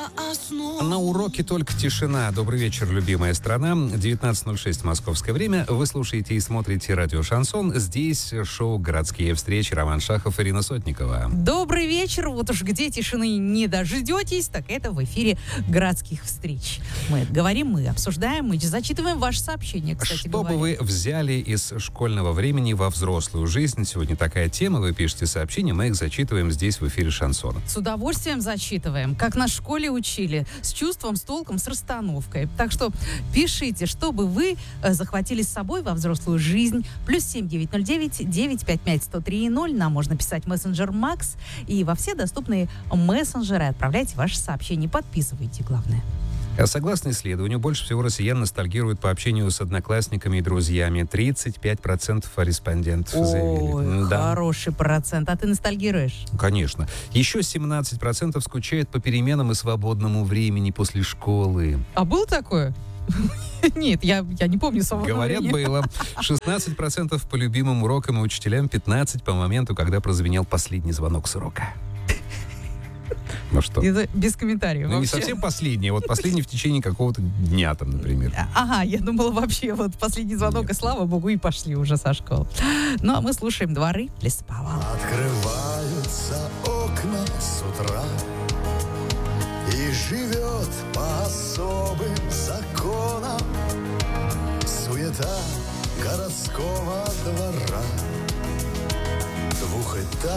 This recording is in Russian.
На уроке только тишина. Добрый вечер, любимая страна. 19:06 московское время. Вы слушаете и смотрите радио «Шансон». Здесь шоу «Городские встречи». Роман Шахов, Ирина Сотникова. Добрый вечер. Вот уж где тишины не дождетесь, так это в эфире «Городских встреч». Мы говорим, мы обсуждаем, мы зачитываем ваши сообщения, кстати Что говоря. бы вы взяли из школьного времени во взрослую жизнь? Сегодня такая тема. Вы пишете сообщения, мы их зачитываем здесь в эфире «Шансона». С удовольствием зачитываем, как нас в школе учили, с чувством, с толком, с расстановкой. Так что пишите, что бы вы захватили с собой во взрослую жизнь. +7 909 955 103 0. Нам можно писать в мессенджер Макс и во все доступные мессенджеры отправляйте ваши сообщения. Подписывайте, главное. Согласно исследованию, больше всего россиян ностальгируют по общению с одноклассниками и друзьями. 35% респондентов заявили. Ой, хороший процент. А ты ностальгируешь? Конечно. Еще 17% скучают по переменам и свободному времени после школы. А было такое? Нет, я не помню свободного Говорят, времени. было. 16% по любимым урокам и учителям, 15% по моменту, когда прозвенел последний звонок с урока. Ну что? Это без комментариев. Ну, не вообще. совсем последний, а вот последний в течение какого-то дня там, например. Ага, я думала вообще вот последний звонок, Нет. и слава богу, и пошли уже со школы. Ну, а мы слушаем «Дворы» Лесоповала. Открываются окна с утра, и живет по особым законам суета городского двора. Двухэтажный